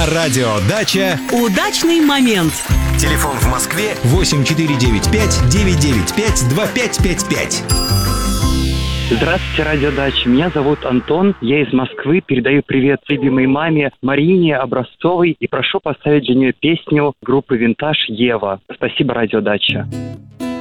На радио «Дача» удачный момент. Телефон в Москве 8495-995-2555. Здравствуйте, радио «Дача». Меня зовут Антон. Я из Москвы. Передаю привет любимой маме Марине Образцовой и прошу поставить для нее песню группы «Винтаж» «Ева». Спасибо, радио «Дача».